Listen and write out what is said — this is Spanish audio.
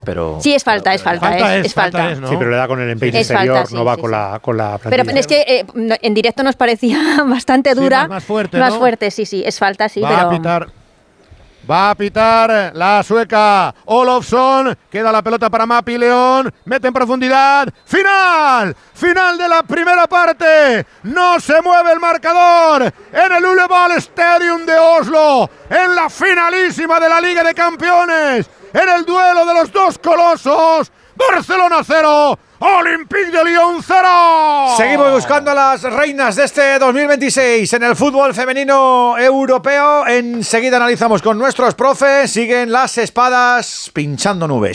Pero sí, es falta, es falta. ¿no? Sí, pero le da con el empeine Es exterior, falta, sí, no va sí, con la plantilla. Pero es que en directo nos parecía bastante dura. Más fuerte, Más ¿no? fuerte, sí, es falta, sí, Va a pitar la sueca Olofsson. Queda la pelota para Mapi León. Mete en profundidad. ¡Final! ¡Final de la primera parte! No se mueve el marcador en el Ullevål Stadium de Oslo. En la finalísima de la Liga de Campeones. En el duelo de los dos colosos. Barcelona 0. Olympique de Lyon 0. Seguimos buscando a las reinas de este 2026 en el fútbol femenino europeo. Enseguida analizamos con nuestros profes. Siguen las espadas pinchando nubes.